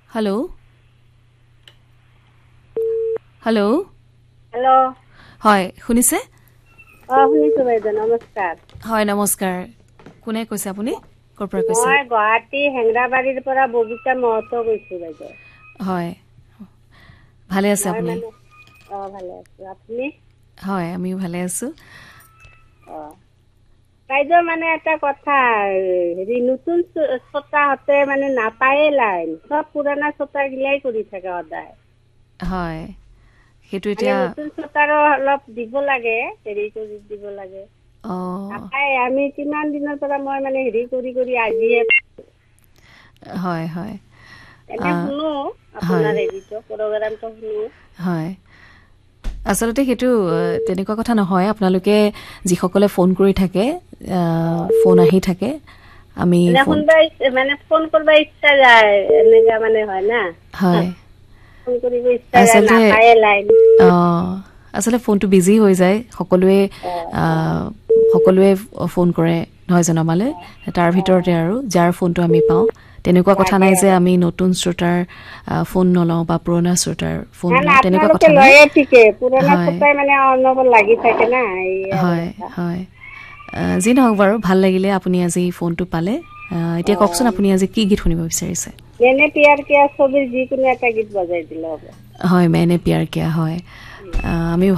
hello hello hello হয় শুনিছে শুনিছো বাইদেউ নমস্কাৰ হয় নমস্কাৰ কোনে কৈছে আপুনি কৰ পৰা কৈছে মই গুৱাহাটী হেংৰাবাৰীৰ পৰা ববিতা মহতো কৈছো বাইদেউ হয় ভালে আছে মই আপুনি মানে ভালে আছো আপুনি হয় আমিও ভালে আছো বাইদেউ মানে এটা কথা হেৰি নতুন ছটাহঁতে মানে নাপায়ে লাইন চব পুৰণা ছটা গিলাই কৰি থাকে সদায় হয় সেইটো মানে এতিয়া নতুন ছটাৰো অলপ দিব লাগে হেৰি কৰি দিব লাগে নাপায় আমি কিমান দিনৰ পৰা মই মানে হেৰি কৰি কৰি আজিয়ে হয় হয় এনে শুনো আপোনাৰ হেৰিটো প্ৰগ্ৰামটো শুনো হয় আচলতে সেইটো তেনেকুৱা কথা নহয় আপোনালোকে যিসকলে ফোন কৰি থাকে ফোন আহি থাকে আমি এনে ফোন শুনবা মানে ফোন কৰিব ইচ্ছা যায় এনেকা মানে হয় না হয় ফোন কৰিব ইচ্ছা যায় আচলতে নাপায়ে লাইন আচলতে ফোনটো বিজি হৈ যায় সকলোৱে ফোন কৰে নহয় জনামালে তাৰ ভিতৰতে আৰু যাৰ ফোনটো আমি পাওঁ তেনেকুৱা কথা লাগে নাই যে আৰু আমি নতুন শ্ৰোতাৰ ফোন নলওঁ বা পুৰণা শ্ৰোতাৰ ফোন না লওঁ তেনেকুৱা আপোনালোকে কথা নাই লয়ে ঠিকে পুৰণা হয় ছটাই মানে অনবৰত লাগি থাকে না এই আৰু হয় কথা হয় যি নহওক বাৰু ভাল লাগিলে আপুনি আজি ফোনটো পালে এতিয়া কওকচোন আপুনি আজি কি গীত শুনিব বিচাৰিছে মেনে পিয়াৰ কিয়া ছবিৰ যিকোনো এটা গীত বজাই দিলে হ'ব হয় মেনে পিয়াৰ কিয়া হয় আমিও